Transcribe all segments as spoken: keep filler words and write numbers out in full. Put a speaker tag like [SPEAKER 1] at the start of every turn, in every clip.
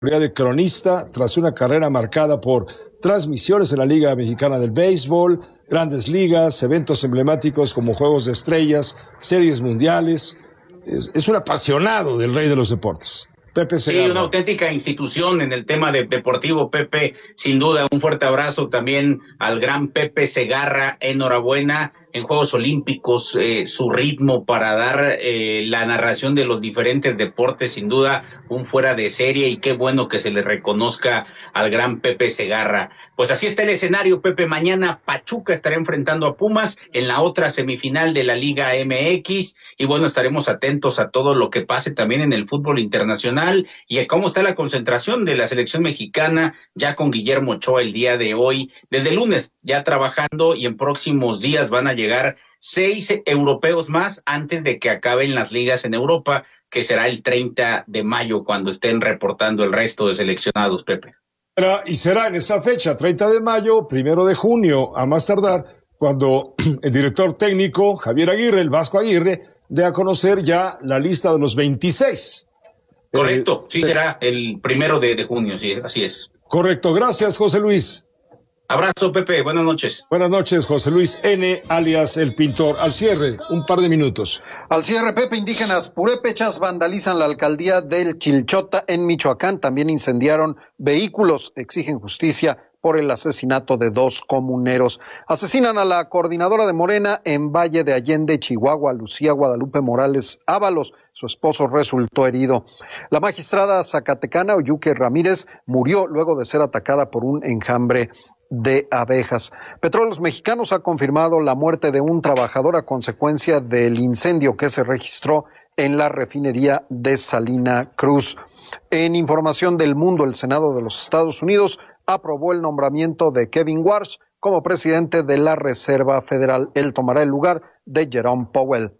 [SPEAKER 1] de cronista tras una carrera marcada por transmisiones en la Liga Mexicana del Béisbol, grandes ligas, eventos emblemáticos como Juegos de Estrellas, series mundiales. Es, es un apasionado del rey de los deportes. Pepe Segarra.
[SPEAKER 2] Sí, una auténtica institución en el tema de deportivo, Pepe, sin duda. Un fuerte abrazo también al gran Pepe Segarra, enhorabuena. En Juegos Olímpicos, eh, su ritmo para dar eh, la narración de los diferentes deportes, sin duda, un fuera de serie, y qué bueno que se le reconozca al gran Pepe Segarra. Pues así está el escenario, Pepe. Mañana Pachuca estará enfrentando a Pumas en la otra semifinal de la Liga M X, y bueno, estaremos atentos a todo lo que pase también en el fútbol internacional y a cómo está la concentración de la selección mexicana, ya con Guillermo Ochoa el día de hoy, desde el lunes ya trabajando, y en próximos días van a llegar seis europeos más antes de que acaben las ligas en Europa, que será el treinta de mayo cuando estén reportando el resto de seleccionados, Pepe.
[SPEAKER 1] Y será en esa fecha, treinta de mayo, primero de junio, a más tardar, cuando el director técnico, Javier Aguirre, el Vasco Aguirre, dé a conocer ya la lista de los veintiséis.
[SPEAKER 2] Correcto,
[SPEAKER 1] eh,
[SPEAKER 2] sí, será el primero de, de junio, sí, así es.
[SPEAKER 1] Correcto, gracias, José Luis.
[SPEAKER 2] Abrazo, Pepe, buenas noches.
[SPEAKER 1] Buenas noches, José Luis N., alias El Pintor. Al cierre, un par de minutos.
[SPEAKER 3] Al cierre, Pepe, indígenas purépechas vandalizan la alcaldía del Chilchota en Michoacán. También incendiaron vehículos, exigen justicia por el asesinato de dos comuneros. Asesinan a la coordinadora de Morena en Valle de Allende, Chihuahua, Lucía Guadalupe Morales Ábalos. Su esposo resultó herido. La magistrada zacatecana Oyuque Ramírez murió luego de ser atacada por un enjambre de abejas. Petróleos Mexicanos ha confirmado la muerte de un trabajador a consecuencia del incendio que se registró en la refinería de Salina Cruz. En información del mundo, el Senado de los Estados Unidos aprobó el nombramiento de Kevin Warsh como presidente de la Reserva Federal. Él tomará el lugar de Jerome Powell.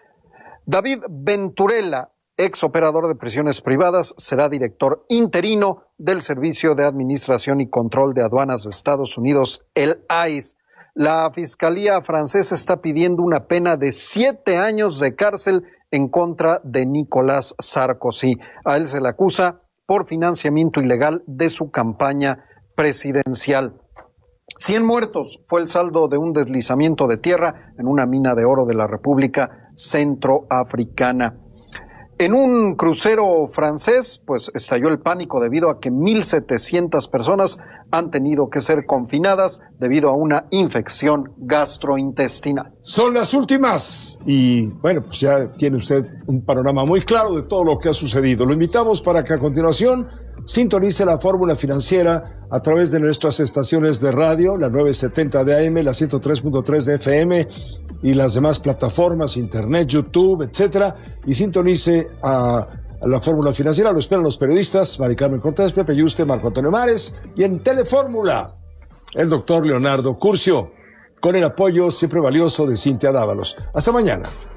[SPEAKER 3] David Venturella, ex operador de prisiones privadas, será director interino del Servicio de Administración y Control de Aduanas de Estados Unidos, el I C E. La Fiscalía francesa está pidiendo una pena de siete años de cárcel en contra de Nicolas Sarkozy. A él se le acusa por financiamiento ilegal de su campaña presidencial. Cien muertos fue el saldo de un deslizamiento de tierra en una mina de oro de la República Centroafricana. En un crucero francés, pues estalló el pánico debido a que mil setecientas personas han tenido que ser confinadas debido a una infección gastrointestinal.
[SPEAKER 1] Son las últimas y bueno, pues ya tiene usted un panorama muy claro de todo lo que ha sucedido. Lo invitamos para que a continuación sintonice la fórmula financiera a través de nuestras estaciones de radio, la nueve setenta de A M, la ciento tres punto tres de F M y las demás plataformas, internet, YouTube, etcétera, y sintonice a, a la fórmula financiera. Lo esperan los periodistas Mari Carmen Cortés, Pepe Yuste, Marco Antonio Mares, y en Telefórmula, el doctor Leonardo Curcio, con el apoyo siempre valioso de Cintia Dávalos. Hasta mañana.